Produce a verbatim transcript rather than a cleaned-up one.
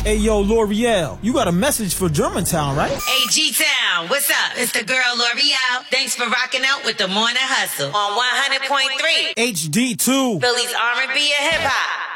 Hey, yo, L'Oreal, you got a message for Germantown, right? Hey, G-Town, what's up? It's the girl L'Oreal. Thanks for rocking out with the Morning Hustle on one hundred point three H D two. Philly's R and B and hip hop.